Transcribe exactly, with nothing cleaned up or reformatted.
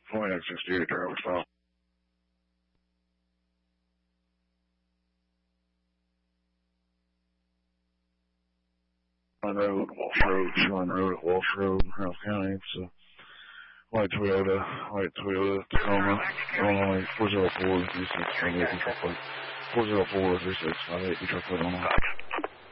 Pontiac sixty-eight, driver stop. On road, Walsh Road, Sean Road at Walsh Road, House County. It's a white Toyota, white Toyota Tacoma, Illinois, four zero four three six five eight, Detroit. four zero four three six five eight, Detroit, Illinois.